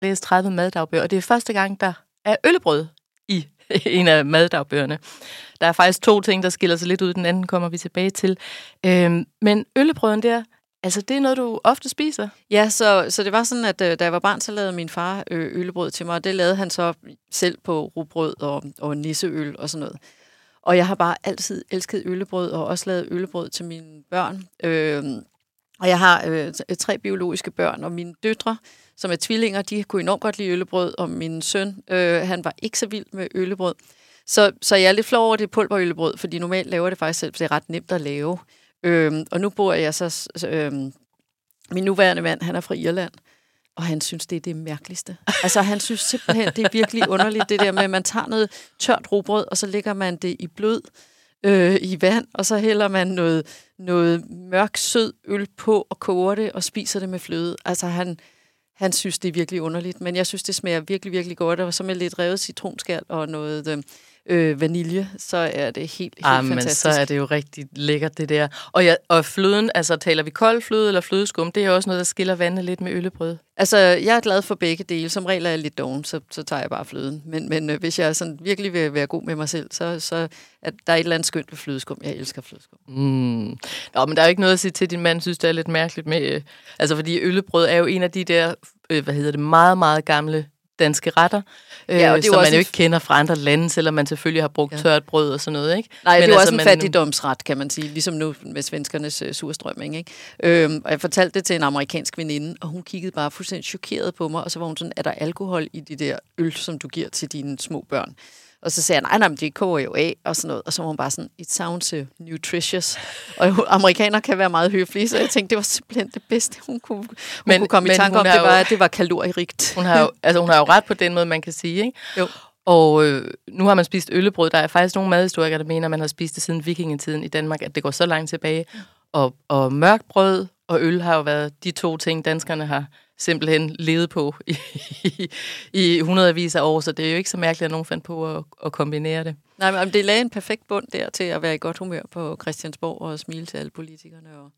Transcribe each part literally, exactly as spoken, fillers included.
læst tredive maddagbøger, og det er første gang, der er øllebrød i en af maddagbøgerne. Der er faktisk to ting, der skiller sig lidt ud. Den anden kommer vi tilbage til. Øhm, men øllebrøden der, altså det er noget, du ofte spiser? Ja, så, så det var sådan, at da jeg var barn, så lavede min far øllebrød til mig, og det lavede han så selv på rugbrød og, og nisseøl og sådan noget. Og jeg har bare altid elsket øllebrød, og også lavet øllebrød til mine børn. Øhm, og jeg har øh, tre biologiske børn, og mine døtre, som er tvillinger, de kunne enormt godt lide øllebrød, og min søn, øh, han var ikke så vild med øllebrød. Så, så jeg er lidt flov over det pulverøllebrød, fordi normalt laver jeg det faktisk selv, for det er ret nemt at lave. Øhm, og nu bor jeg så... Øhm, min nuværende mand, han er fra Irland, og han synes, det er det mærkeligste. Altså, han synes simpelthen, det er virkelig underligt, det der med, at man tager noget tørt rugbrød, og så lægger man det i blød øh, i vand, og så hælder man noget, noget mørk, sød øl på, og koger det, og spiser det med fløde. Altså, han... Han synes, det er virkelig underligt, men jeg synes, det smager virkelig, virkelig godt. Og så med lidt revet citronskal og noget øh, vanilje, så er det helt, helt ah, fantastisk. Men så er det jo rigtig lækkert, det der. Og, ja, og fløden, altså taler vi kold fløde eller flødeskum, det er også noget, der skiller vandet lidt med øllebrød. Altså, jeg er glad for begge dele. Som regel er jeg lidt doven, så, så tager jeg bare fløden. Men, men øh, hvis jeg sådan virkelig vil være god med mig selv, så, så er der et eller andet skønt ved flødeskum. Jeg elsker flødeskum. Mm. Nå, men der er jo ikke noget at sige til, at din mand synes, det er lidt mærkeligt med... Øh, altså, fordi øllebrød er jo en af de der, øh, hvad hedder det, meget, meget gamle danske retter, øh, ja, som man jo ikke kender fra andre lande, selvom man selvfølgelig har brugt ja. tørt brød og sådan noget, ikke? Nej, men det er altså, også en man... fattigdomsret, kan man sige, ligesom nu med svenskernes uh, surstrømming, ikke? Øhm, og jeg fortalte det til en amerikansk veninde, og hun kiggede bare fuldstændig chokeret på mig, og så var hun sådan, er der alkohol i de der øl, som du giver til dine små børn? Og så sagde jeg, nej, nej, men det koger jo af, og sådan noget. Og så var hun bare sådan, it sounds nutritious. Og amerikanere kan være meget høflige, så jeg tænkte, det var simpelthen det bedste, hun kunne, hun men, kunne komme i tanke om. Det var, jo, det var kalorierigt. Hun har, jo, altså, hun har jo ret på den måde, man kan sige, ikke? Jo. Og øh, nu har man spist øllebrød. Der er faktisk nogle madhistorikere, der mener, at man har spist det siden vikingetiden i Danmark, at det går så langt tilbage. Og, og mørkt brød og øl har jo været de to ting, danskerne har simpelthen levet på i, i, i hundredvis af år, så det er jo ikke så mærkeligt, at nogen fandt på at, at kombinere det. Nej, men det lagde en perfekt bund der til at være i godt humør på Christiansborg og smile til alle politikerne og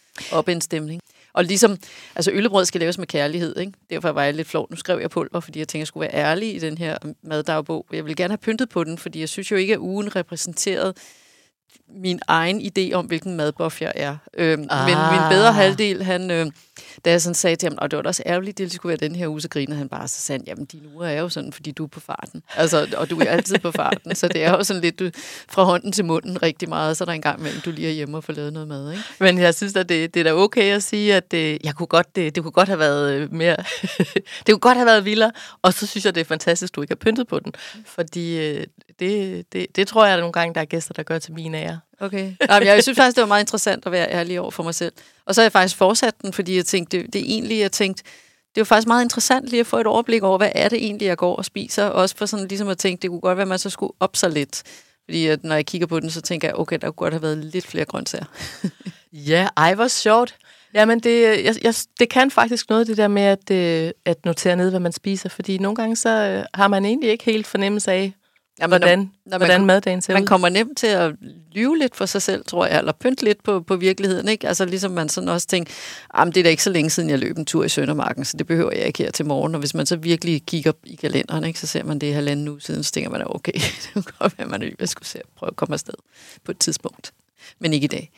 op en stemning. Og ligesom, altså øllebrød skal laves med kærlighed, ikke? Derfor var jeg lidt flov. Nu skrev jeg pulver, fordi jeg tænkte, jeg skulle være ærlig i den her maddagbog. Jeg vil gerne have pyntet på den, fordi jeg synes jo ikke, at ugen repræsenterede min egen idé om, hvilken madbuff jeg er. Øhm, ah. Men min bedre halvdel, han, øh, da jeg sådan sagde til ham, og det var da også ærgerligt, det skulle være den her uge, så grinede han bare, så sagde han, jamen dine uger er jo sådan, fordi du er på farten. Altså, og du er altid på farten, så det er jo sådan lidt du, fra hånden til munden rigtig meget, så er der en gang imellem, du lige er hjemme og får lavet noget mad, ikke? Men jeg synes, at det, det er da okay at sige, at det, jeg kunne godt, det, det kunne godt have været mere, det kunne godt have været vildere, og så synes jeg, det er fantastisk, du ikke har pyntet på den, fordi det, det, det tror jeg, at der nogle gange, der er gæster, der gør til min ære. Okay. Jamen, jeg synes faktisk, det var meget interessant at være ærlig over for mig selv. Og så har jeg faktisk fortsat den, fordi jeg tænkte, det, det er egentlig, jeg tænkte, det var faktisk meget interessant lige at få et overblik over, hvad er det egentlig, jeg går og spiser. Også for sådan ligesom at tænke, det kunne godt være, at man så skulle op sig lidt. Fordi at når jeg kigger på den, så tænker jeg, okay, der kunne godt have været lidt flere grøntsager. Ja, ej, hvor sjovt. Jamen, det, jeg, jeg, det kan faktisk noget, det der med at, at notere ned, hvad man spiser. Fordi nogle gange, så har man egentlig ikke helt fornemmelse af, Jamen, hvordan, når, når hvordan man, maddagen ser man ud. Man kommer nemt til at lyve lidt for sig selv, tror jeg, eller pynte lidt på, på virkeligheden, ikke? Altså ligesom man sådan også tænker, det er da ikke så længe siden, jeg løb en tur i Søndermarken, så det behøver jeg ikke her til morgen. Og hvis man så virkelig kigger i kalenderen, ikke, så ser man det halvanden uge siden, så tænker man, okay, det kunne godt være, at man jeg skulle se, prøve at komme afsted på et tidspunkt. Men ikke i dag.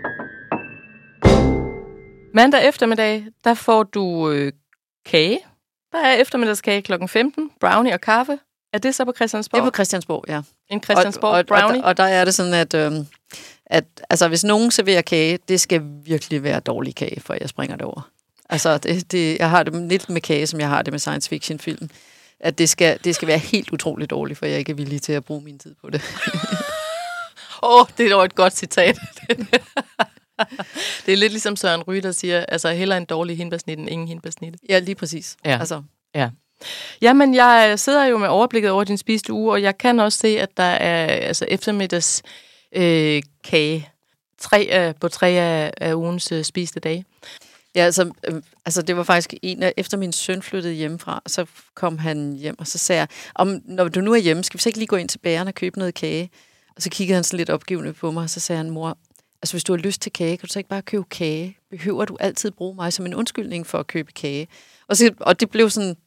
Mandag eftermiddag, der får du øh, kage. Der er eftermiddagskage klokken femten, brownie og kaffe. Er det så på Christiansborg? Det er på Christiansborg, ja. En Christiansborg og, og, brownie? Og, og, og der er det sådan, at, øhm, at altså, hvis nogen serverer kage, det skal virkelig være dårlig kage, for jeg springer det over. Altså, det, det, jeg har det lidt med kage, som jeg har det med science fiction film. At det skal, det skal være helt utroligt dårligt, for jeg ikke er villig til at bruge min tid på det. Åh, oh, det er dog et godt citat. Det er lidt ligesom Søren Ryge, der siger, altså hellere en dårlig hindbærsnit end ingen hindbærsnit. Ja, lige præcis. Ja. Altså. Ja. Jamen, jeg sidder jo med overblikket over din spiste uge, og jeg kan også se, at der er altså eftermiddags øh, kage tre, øh, på tre af, af ugens øh, spiste dage. Ja, altså, øh, altså det var faktisk en af, efter min søn flyttede hjemmefra, så kom han hjem, og så sagde jeg, om, når du nu er hjemme, skal vi så ikke lige gå ind til bageren og købe noget kage? Og så kiggede han sådan lidt opgivende på mig, og så sagde han, mor, altså hvis du har lyst til kage, kan du så ikke bare købe kage? Behøver du altid bruge mig som en undskyldning for at købe kage? Og, så, og det blev sådan,